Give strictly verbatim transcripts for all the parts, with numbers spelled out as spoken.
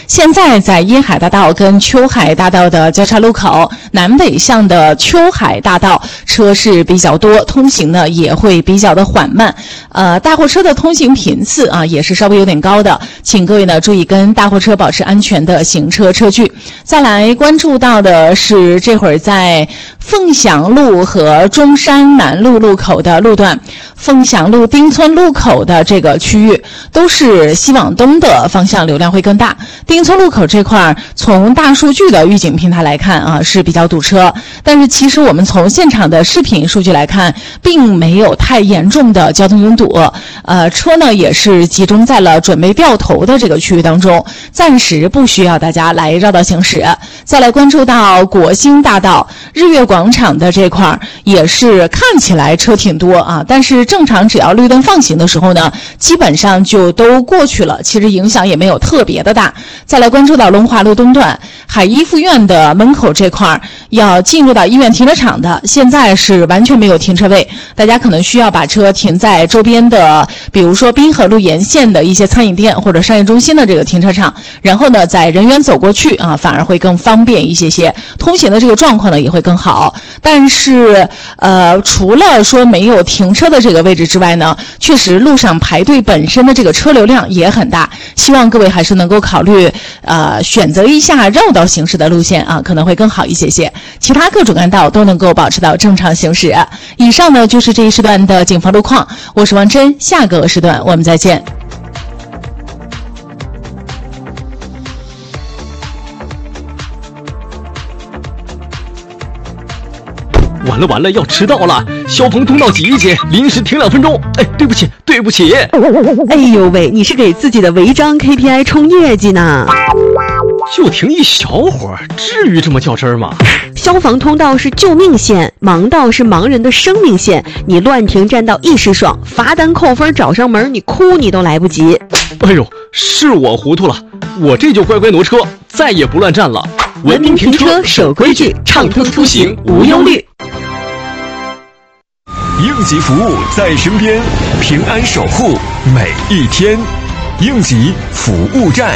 现在在滨海大道跟秋海大道的交叉路口，南北向的秋海大道车是比较多，通行呢也会比较的缓慢。呃，大货车的通行频次啊也是稍微有点高的，请各位呢注意跟大货车保持安全的行车车距。再来关注到的是这会儿在凤翔路和中山南路路口的路段，凤翔路丁村路口的这个区域都是西往东的方向流量会更大。丁村路口这块从大数据的预警平台来看啊是比较堵车，但是其实我们从现场的视频数据来看，并没有太严重的交通拥堵。呃，车呢也是集中在了准备掉头的这个区域当中，暂时不需要大家来绕道行驶。再来关注到国兴大道日月广场的这块，也是看起来车挺多啊，但是正常只要绿灯放行的时候呢，基本上就都过去了，其实影响也没有特别的大。再来关注到龙华路东段海一附院的门口这块，要进入到医院停车场的，现在是完全没有停车位，大家可能需要把车停在周边的，比如说滨河路沿线的一些餐饮店或者商业中心的这个停车场，然后呢在人员走过去啊，反而会更方便一些些，通行的这个状况呢也会更好。但是呃，除了说没有停车的这个位置之外呢，确实路上排队本身的这个车流量也很大，希望各位还是能够考虑呃选择一下绕道行驶的路线啊，可能会更好一些些。其他各主干道都能够保持到正常行驶。以上呢就是这一时段的警方路况，我是王真，下个时段我们再见。 完了完了，要迟到了！消防通道挤一挤，临时停两分钟。哎，对不起，对不起。 哎呦喂，你是给自己的违章 K P I 冲业绩呢？ 就停一小会儿，至于这么较真儿吗？ 消防通道是救命线，盲道是盲人的生命线。你乱停占道一时爽，罚单扣分找上门，你哭你都来不及。 哎呦，是我糊涂了，我这就乖乖挪车，再也不乱站了。 文明停车，守规矩，畅通出行无忧虑。 应急服务在身边，平安守护每一天。应急服务站。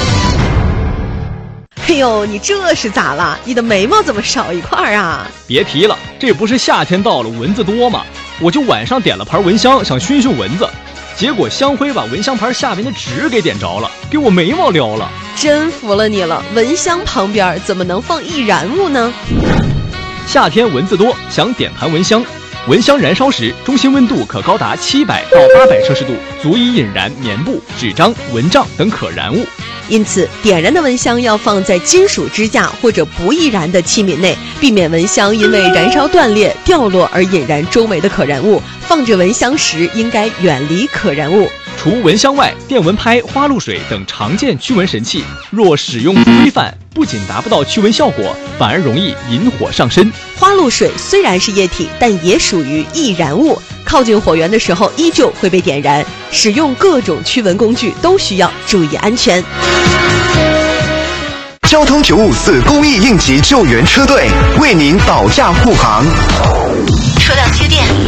哎呦，你这是咋了？你的眉毛怎么少一块啊？ 别提了，这不是夏天到了蚊子多吗？我就晚上点了盘蚊香，想熏熏蚊子，结果香灰把蚊香盘下面的纸给点着了，给我眉毛撩了。 真服了你了，蚊香旁边怎么能放易燃物呢？ 夏天蚊子多，想点盘蚊香。蚊香燃烧时，中心温度可高达七百到八百摄氏度，足以引燃棉布、纸张、蚊帐等可燃物。 因此，点燃的蚊香要放在金属支架或者不易燃的器皿内，避免蚊香因为燃烧断裂、掉落而引燃周围的可燃物。放置蚊香时，应该远离可燃物。 除蚊香外，电蚊拍、花露水等常见驱蚊神器，若使用不规范，不仅达不到驱蚊效果，反而容易引火上身。 花露水虽然是液体，但也属于易燃物，靠近火源的时候依旧会被点燃。使用各种驱蚊工具都需要注意安全。 交通九五四公益应急救援车队为您保驾护航。 车辆接电。